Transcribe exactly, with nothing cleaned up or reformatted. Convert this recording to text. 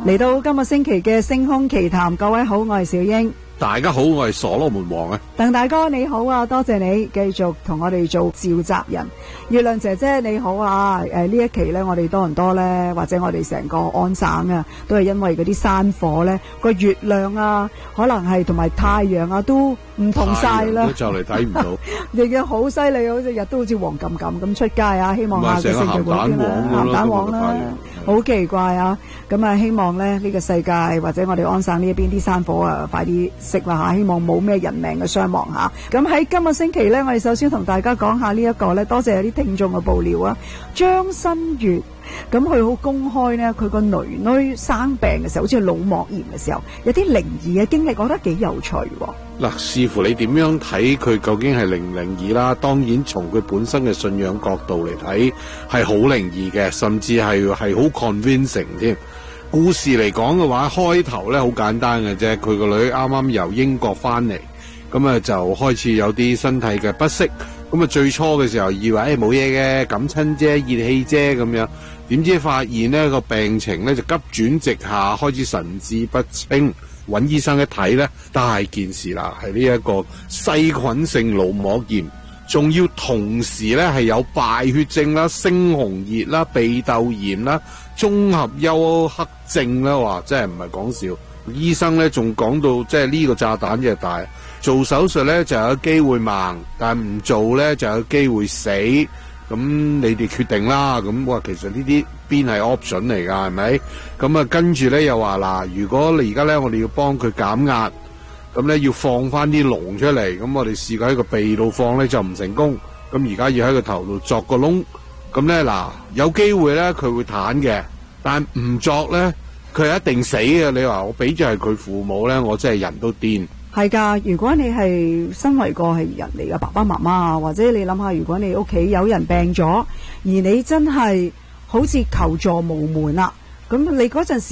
嚟到今個星期嘅星空奇談，各位好，我係小英。 大家好，我係所羅門王啊。 鄧大哥你好啊，多謝你繼續同我哋做召集人。月亮姐姐你好啊，誒、呃、呢一期呢，我哋多倫多呢，或者我哋成個安省啊，都係因為嗰啲山火呢，個月亮啊，可能係同埋太陽啊都唔同晒啦， 就嚟睇唔到， 亦嘅好犀利，好似日都好似黃冚冚咁出街啊！希望下個星期會啲啦，鹹蛋黃啦，好奇怪啊！咁啊，希望咧呢、呢個世界或者我哋安省呢一邊啲山火啊，快啲熄啦嚇！希望冇咩人命嘅傷亡嚇。咁喺今個星期咧，我哋首先同大家講下呢一個咧，多謝有啲聽眾嘅報料啊，張新月。咁佢好公開呢，佢個女女生病嘅時候，好似腦膜炎嘅時候，有啲靈異嘅經歷，我覺得幾有趣喎。 嗱，視乎你點樣睇佢究竟係靈唔靈異啦。當然從佢本身嘅信仰角度嚟睇，係好靈異嘅，甚至係係好 convincing 添。故事嚟講嘅話，開頭咧好簡單嘅啫，佢個女啱啱由英國翻嚟，咁啊就開始有啲身體嘅不適。咁啊最初嘅時候以為誒冇嘢嘅，感親啫，熱氣啫咁樣。點知發現呢個病情咧就急轉直下，開始神志不清，揾醫生一睇咧，大件事啦，係呢一個細菌性腦膜炎，仲要同時咧係有敗血症啦、猩紅熱啦、鼻竇炎啦、綜合休克症啦，哇！真係唔係講笑。醫生咧仲講到，即係呢個炸彈真係大，做手術咧就有機會盲，但唔做咧就有機會死。咁你哋決定啦，咁哇，其實呢啲邊係 option 嚟噶，係咪？咁啊，跟住咧又話嗱，如果你而家咧，我哋要幫佢減壓，咁咧要放翻啲膿出嚟，咁我哋試過喺個鼻度放咧就唔成功，咁而家要喺個頭度鑿個窿，咁咧嗱，有機會咧佢會癱嘅，但唔鑿咧佢係一定死嘅。你話我俾住係佢父母咧，我真係人都癲。 係噶，如果你係身為個係人嚟嘅爸爸媽媽啊，或者你諗下，如果你屋企有人病咗，而你真係好似求助無門啦，咁你嗰陣時。